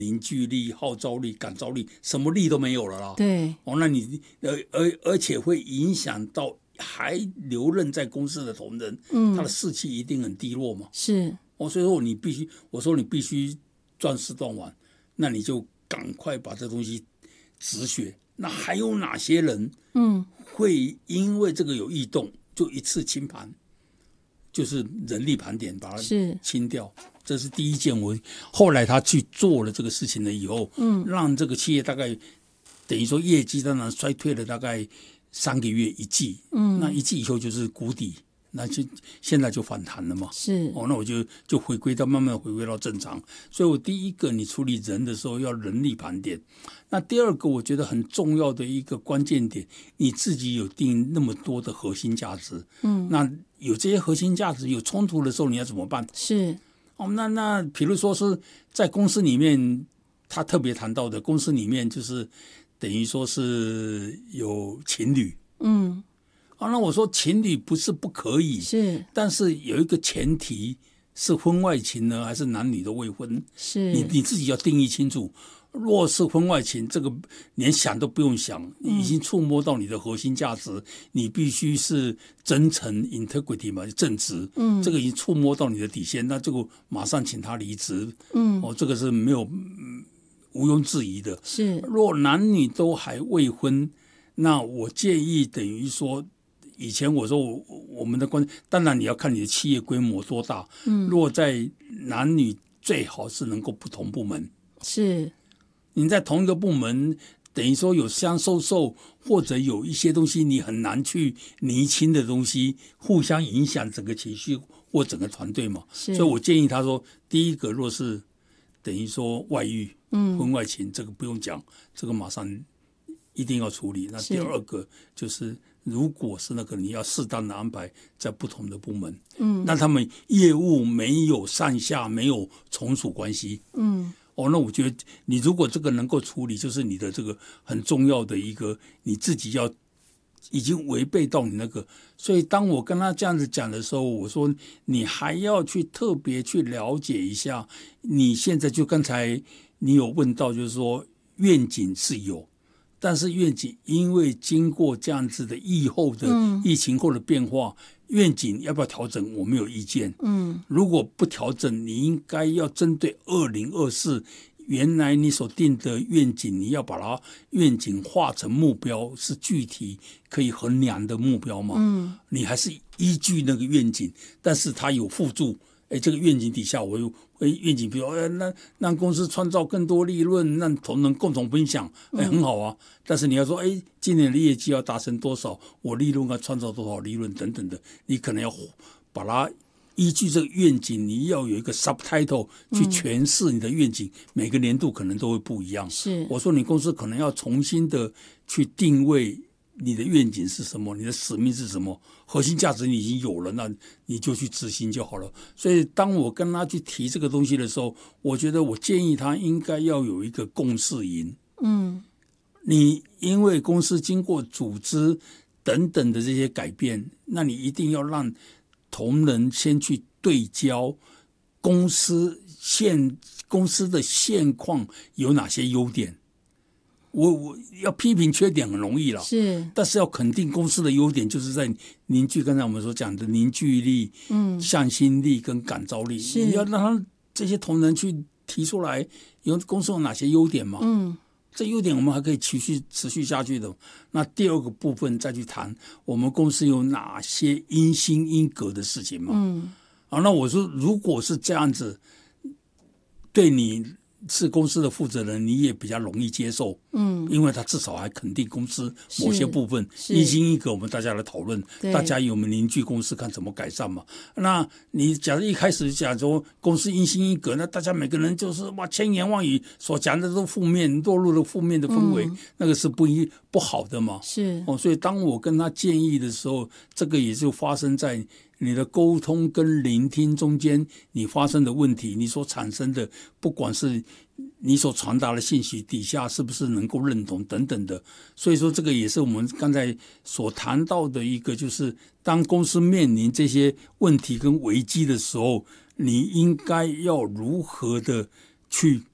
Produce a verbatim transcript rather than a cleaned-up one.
凝聚力、号召力、感召力，什么力都没有了啦。 对， 哦，那你呃而而且会影响到还留任在公司的同仁，嗯，他的士气一定很低落嘛。 是， 哦，所以说你必须，我说你必须壮士断腕，那你就赶快把这东西止血。那还有哪些人，嗯，会因为这个有异动，就一次清盘，就是人力盘点把它清掉。这是第一件。我后来他去做了这个事情了以后，嗯，让这个企业大概等于说业绩当然衰退了大概三个月一季，嗯，那一季以后就是谷底，那就现在就反弹了嘛， 是哦，那我就就回归到慢慢回归到正常。所以我第一个，你处理人的时候要人力盘点。那第二个，我觉得很重要的一个关键点，你自己有定那么多的核心价值，嗯，那有这些核心价值有冲突的时候，你要怎么办？ 是。 哦，那那比如说是在公司里面，他特别谈到的，公司里面就是等于说是有情侣，嗯，啊，那我说情侣不是不可以， 是， 但是有一个前提是婚外情呢，还是男女的未婚？ 是， 你你自己要定义清楚。若是婚外情，这个连想都不用想，已经触摸到你的核心价值，嗯、你必须是真诚 integrity 嘛，正直，嗯，这个已经触摸到你的底线，那这个马上请他离职，嗯，哦，这个是没有、嗯、毋庸置疑的。 是， 若男女都还未婚，那我建议等于说，以前我说我我们的关，当然你要看你的企业规模多大，嗯，若在男女最好是能够不同部门， 是。 你在同一个部门，等于说有相授受，或者有一些东西你很难去厘清的东西，互相影响整个情绪或整个团队嘛。所以我建议他说，第一个若是等于说外遇、嗯，婚外情，这个不用讲，这个马上一定要处理。那第二个就是，如果是那个你要适当的安排在不同的部门，嗯，那他们业务没有上下，没有从属关系，嗯。哦，那我觉得你如果这个能够处理，就是你的这个很重要的一个，你自己要已经违背到你那个。所以当我跟他这样子讲的时候，我说你还要去特别去了解一下，你现在就刚才你有问到，就是说愿景是有，但是愿景因为经过这样子的疫后的、嗯、疫情后的变化。愿景要不要调整？我没有意见。嗯，如果不调整，你应该要针对二零二四原来你所定的愿景，你要把它愿景化成目标，是具体可以衡量的目标嘛？嗯，你还是依据那个愿景，但是它有附注。哎，这个愿景底下，我有愿景，比如哎，那让公司创造更多利润，让同仁共同分享，哎，很好啊。但是你要说，哎，今年的业绩要达成多少，我利润要创造多少利润等等的，你可能要把它依据这个愿景，你要有一个 subtitle 去诠释你的愿景，嗯、每个年度可能都会不一样。 是， 我说你公司可能要重新的去定位。你的愿景是什么？你的使命是什么？核心价值你已经有了，那你就去执行就好了。所以当我跟他去提这个东西的时候，我觉得我建议他应该要有一个共识营。嗯，你因为公司经过组织等等的这些改变，那你一定要让同仁先去对焦公司现公司的现况有哪些优点。我我要批评缺点很容易了， 是， 但是要肯定公司的优点，就是在凝聚刚才我们所讲的凝聚力、嗯，向心力跟感召力。你要让他这些同仁去提出来，有公司有哪些优点嘛？嗯，这优点我们还可以持续持续下去的。那第二个部分再去谈我们公司有哪些因心因格的事情嘛？嗯，好，那我说如果是这样子，对你。是公司的负责人，你也比较容易接受，嗯，因为他至少还肯定公司某些部分，一心一格，我们大家来讨论，大家有没有凝聚公司看怎么改善嘛？那你假如一开始讲说公司一心一格，那大家每个人就是哇千言万语所讲的都负面，落入了负面的氛围，嗯、那个是不一不好的嘛？ 是哦，所以当我跟他建议的时候，这个也就发生在。你的沟通跟聆听中间，你发生的问题，你所产生的，不管是你所传达的信息底下是不是能够认同等等的，所以说这个也是我们刚才所谈到的一个，就是当公司面临这些问题跟危机的时候，你应该要如何的去